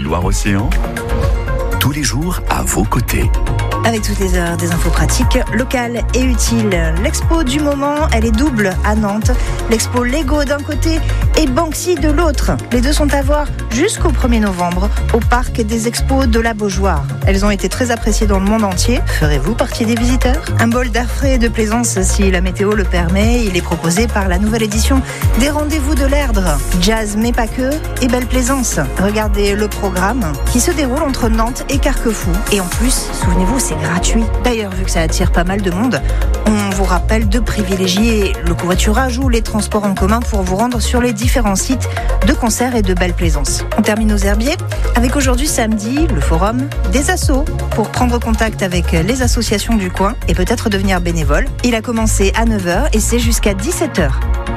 Loire-Océan, tous les jours à vos côtés. Avec toutes les heures des infos pratiques, locales et utiles. L'expo du moment, elle est double à Nantes. L'expo Lego d'un côté et Banksy de l'autre. Les deux sont à voir jusqu'au 1er novembre au parc des expos de la Beaujoire. Elles ont été très appréciées dans le monde entier. Ferez-vous partie des visiteurs ? Un bol d'air frais et de plaisance si la météo le permet. Il est proposé par la nouvelle édition des Rendez-vous de l'Erdre. Jazz mais pas que et belle plaisance. Regardez le programme qui se déroule entre Nantes et Carquefou. Et en plus, souvenez-vous, c'est gratuit. D'ailleurs, vu que ça attire pas mal de monde, on vous rappelle de privilégier le covoiturage ou les transports en commun pour vous rendre sur les différents sites de concerts et de belle plaisance. On termine aux herbiers avec aujourd'hui samedi le forum des assos pour prendre contact avec les associations du coin et peut-être devenir bénévole. Il a commencé à 9h et c'est jusqu'à 17h.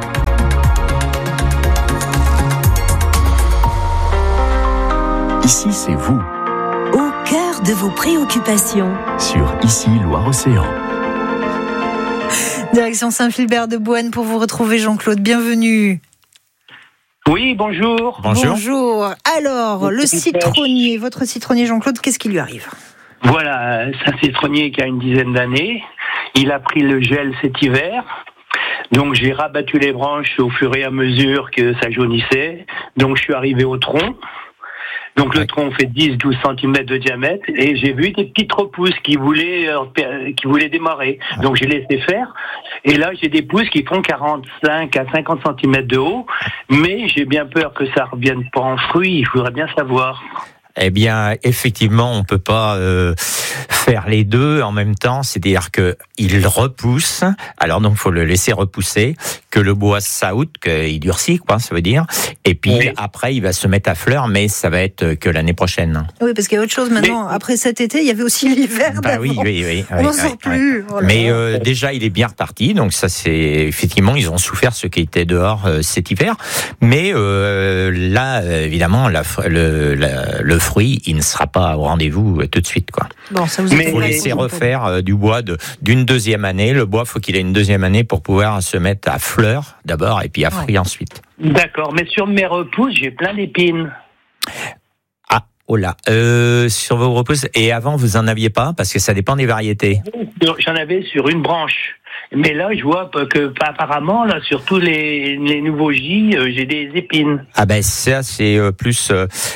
Ici, c'est vous, au cœur de vos préoccupations. sur Ici Loire-Océan. Direction Saint-Philbert-de-Bouenne pour vous retrouver Jean-Claude. Bienvenue. Oui, bonjour. Bonjour. Alors, le citronnier, votre citronnier Jean-Claude, qu'est-ce qui lui arrive ? Voilà, c'est un citronnier qui a une dizaine d'années. Il a pris le gel cet hiver. Donc j'ai rabattu les branches au fur et à mesure que ça jaunissait. Donc je suis arrivé au tronc. Donc le tronc fait 10-12 cm de diamètre et j'ai vu des petites repousses qui voulaient démarrer. Donc j'ai laissé faire et là j'ai des pousses qui font 45 à 50 cm de haut, mais j'ai bien peur que ça revienne pas en fruits. Je voudrais bien savoir. Eh bien, effectivement, on peut pas faire les deux en même temps. C'est-à-dire que il repousse. Alors donc, faut le laisser repousser, que le bois saoute, qu'il durcit, quoi. Ça veut dire. Et puis après, il va se mettre à fleur, mais ça va être que l'année prochaine. Oui, parce qu'il y a autre chose maintenant. Après cet été, il y avait aussi l'hiver. Bah oui. On n'en sort plus. Ouais. Mais déjà, il est bien reparti. Donc ça, c'est effectivement, ils ont souffert ceux qui étaient dehors cet hiver. Mais là, évidemment, le fruit, il ne sera pas au rendez-vous tout de suite, quoi. Bon, ça vous il faut laisser refaire du bois d'une deuxième année. Le bois, faut qu'il ait une deuxième année pour pouvoir se mettre à fleur d'abord et puis à fruit ensuite. D'accord, mais sur mes repousses, j'ai plein d'épines. Ah, oh là. Sur vos repousses. Et avant, vous en aviez pas, parce que ça dépend des variétés. J'en avais sur une branche. Mais là, je vois que apparemment, là, sur tous les nouveaux J, j'ai des épines. Ah ben ça, c'est plus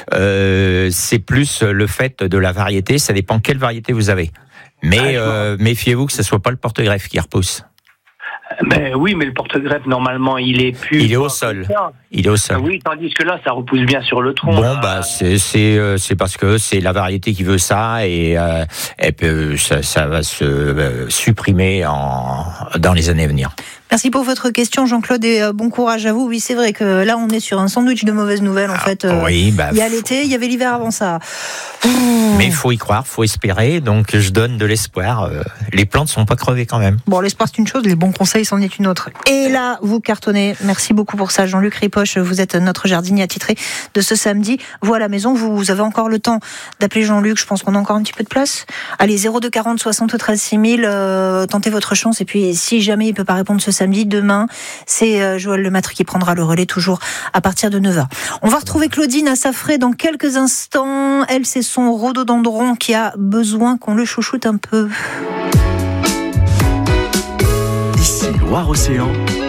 le fait de la variété. Ça dépend quelle variété vous avez. Mais méfiez-vous que ce soit pas le porte-greffe qui repousse. Ben oui, mais le porte-greffe, normalement, il est au sol. Il est au sol. Oui, tandis que là, ça repousse bien sur le tronc. Bon, bah, c'est parce que c'est la variété qui veut ça et ça va se supprimer dans les années à venir. Merci pour votre question, Jean-Claude, et bon courage à vous. Oui, c'est vrai que là, on est sur un sandwich de mauvaises nouvelles, en fait. Oui, il y a l'été, il y avait l'hiver avant ça. Mais il faut y croire, il faut espérer, donc je donne de l'espoir. Les plantes ne sont pas crevées quand même. Bon, l'espoir, c'est une chose, les bons conseils, c'en est une autre. Et là, vous cartonnez. Merci beaucoup pour ça, Jean-Luc Ripoche. Vous êtes notre jardinier attitré de ce samedi. Vous, à la maison, vous avez encore le temps d'appeler Jean-Luc. Je pense qu'on a encore un petit peu de place. Allez, 02 40 73 6000, tentez votre chance. Et puis, si jamais il peut pas répondre ce samedi, demain, c'est Joël Lemaitre qui prendra le relais, toujours à partir de 9h. On va retrouver Claudine à Saffré dans quelques instants. Elle, c'est son rhododendron qui a besoin qu'on le chouchoute un peu. Ici Loire-Océan,